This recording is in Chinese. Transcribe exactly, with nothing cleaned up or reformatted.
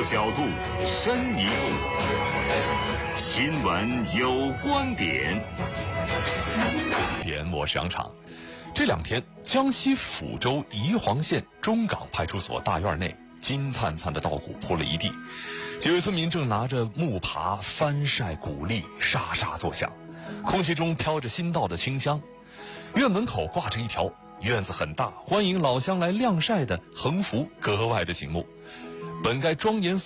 角度，深一步，新闻有观点。 点我是杨场。这两天，江西抚州宜黄县中港派出所大院内，金灿灿的稻谷铺了一地，几位村民正拿着木耙翻晒谷粒，沙沙作响，空气中飘着新稻的清香。院门口挂着一条院子很大，欢迎老乡来晾晒的横幅，格外的醒目。本该庄严